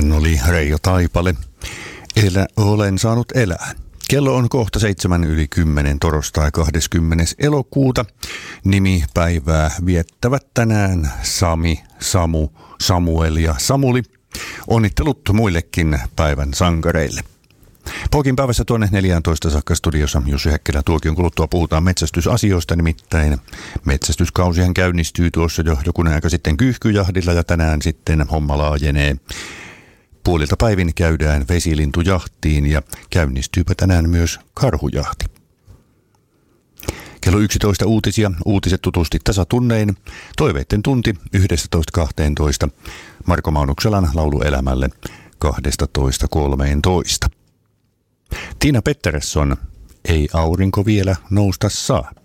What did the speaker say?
Hän oli Reijo Taipale. Olen saanut elää. Kello on kohta 7:10 torstai 20. elokuuta. Nimipäivää viettävät tänään Sami, Samu, Samuel ja Samuli. Onnittelut muillekin päivän sankareille. Poikin päivässä tuonne 14 saakka studiossa Jussi Häkkilä. Tuokion kuluttua puhutaan metsästysasioista, nimittäin metsästyskausihan käynnistyy tuossa jo joku aika sitten Kyyhkyjahdilla ja tänään sitten homma laajenee. Puolilta päivin käydään vesilintujahtiin ja käynnistyypä tänään myös karhujahti. Kello 11 uutisia. Uutiset tutusti tasatunnein. Toiveitten tunti 11.12. Marko Maunukselan laulu elämälle 12.13. Tiina Pettersson, ei aurinko vielä nousta saa.